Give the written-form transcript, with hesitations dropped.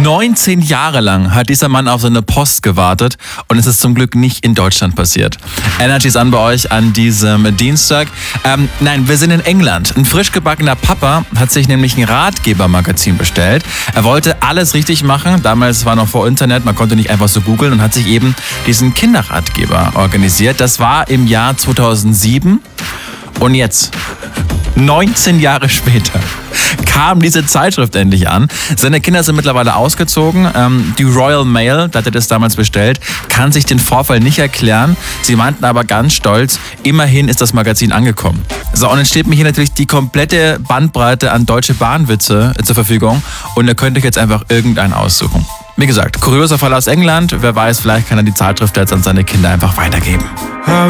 19 Jahre lang hat dieser Mann auf seine Post gewartet und es ist zum Glück nicht in Deutschland passiert. Energy ist an bei euch an diesem Dienstag. Nein, wir sind in England. Ein frisch gebackener Papa hat sich nämlich ein Ratgebermagazin bestellt. Er wollte alles richtig machen. Damals war noch vor Internet, man konnte nicht einfach so googeln und hat sich eben diesen Kinderratgeber organisiert. Das war im Jahr 2007 und jetzt, 19 Jahre später, kam diese Zeitschrift endlich an. Seine Kinder sind mittlerweile ausgezogen. Die Royal Mail, da hat er das damals bestellt, kann sich den Vorfall nicht erklären. Sie meinten aber ganz stolz, immerhin ist das Magazin angekommen. So, und dann steht mir hier natürlich die komplette Bandbreite an Deutsche Bahn-Witze zur Verfügung und ihr könnt euch jetzt einfach irgendeinen aussuchen. Wie gesagt, kurioser Fall aus England. Wer weiß, vielleicht kann er die Zeitschrift jetzt an seine Kinder einfach weitergeben.